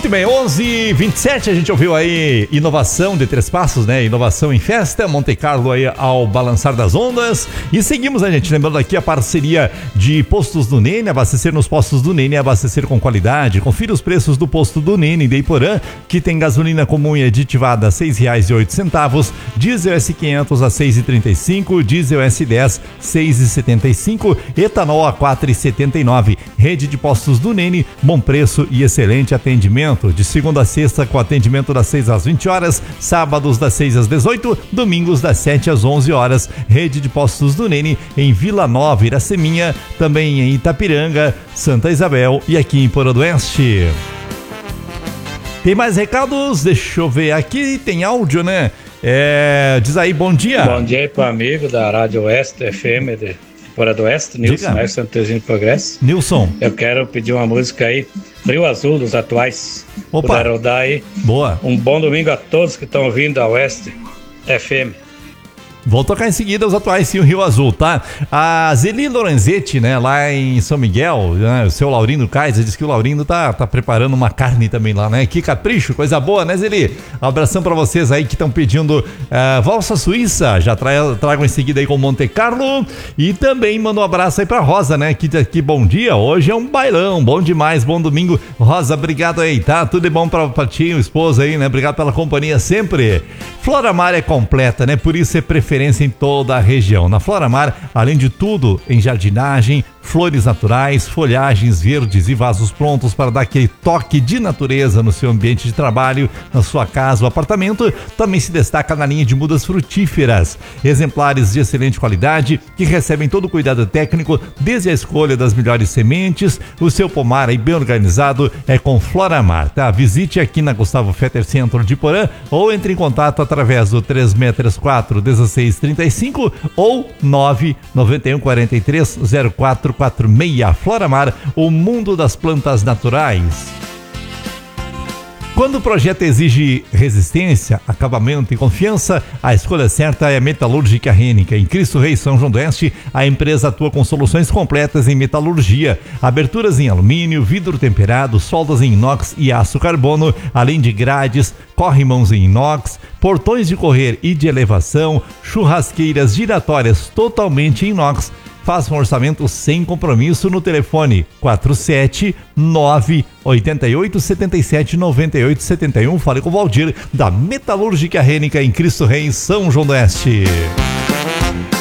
Muito bem, 11h27, a gente ouviu aí inovação de Três Passos, né? Inovação em festa, Monte Carlo aí ao balançar das ondas. E seguimos, né, gente? Lembrando aqui a parceria de Postos do Nene, abastecer nos postos do Nene, abastecer com qualidade. Confira os preços do posto do Nene de Iporã, que tem gasolina comum e aditivada a R$6,08, diesel S500 a R$6,35, diesel S10 R$6,75, etanol a R$4,79. Rede de Postos do Nene, bom preço e excelente atendimento, de segunda a sexta com atendimento das 6 às 20 horas, sábados das 6 às 18, domingos das 7 às 11 horas. Rede de Postos do Nene em Vila Nova, Iraceminha, também em Itapiranga, Santa Isabel e aqui em Porã do Oeste. Tem mais recados? Deixa eu ver aqui, tem áudio, né? Diz aí, bom dia. Bom dia aí pro amigo da Rádio Oeste FM de Porã do Oeste, Nilson, né? Santezinho de Progresso. Nilson. Eu quero pedir uma música aí, Rio Azul, dos atuais. Opa. Puder rodar aí. Boa. Um bom domingo a todos que estão ouvindo a Oeste FM. Vou tocar em seguida os atuais, sim, o Rio Azul, tá? A Zeli Lorenzetti, né, lá em São Miguel, né, o seu Laurindo Kaiser, diz que o Laurindo tá preparando uma carne também lá, né? Que capricho, coisa boa, né, Zeli? Um abração pra vocês aí que estão pedindo valsa suíça, já trago em seguida aí com Monte Carlo. E também mando um abraço aí pra Rosa, né, que bom dia, hoje é um bailão, bom demais, bom domingo. Rosa, obrigado aí, tá? Tudo de bom pra ti, o esposo aí, né? Obrigado pela companhia sempre. Floramar é completa, né? Por isso é preferência em toda a região. Na Floramar, além de tudo, em jardinagem, flores naturais, folhagens verdes e vasos prontos para dar aquele toque de natureza no seu ambiente de trabalho, na sua casa ou apartamento. Também se destaca na linha de mudas frutíferas, exemplares de excelente qualidade que recebem todo o cuidado técnico, desde a escolha das melhores sementes. O seu pomar aí bem organizado é com Floramar, tá? Visite aqui na Gustavo Fetter Centro de Porã ou entre em contato através do 3634-1635 ou 991430446. Floramar, o mundo das plantas naturais. Quando o projeto exige resistência, acabamento e confiança, a escolha certa é a Metalúrgica Rênica. Em Cristo Rei, São João do Oeste, a empresa atua com soluções completas em metalurgia, aberturas em alumínio, vidro temperado, soldas em inox e aço carbono, além de grades, corrimãos em inox, portões de correr e de elevação, churrasqueiras giratórias totalmente em inox. Faça um orçamento sem compromisso no telefone 479-8877-9871. Fale com o Valdir, da Metalúrgica Rênica, em Cristo Rei, São João do Oeste.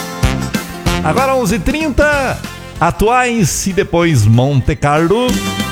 Agora 11h30, atuais e depois Monte Carlo.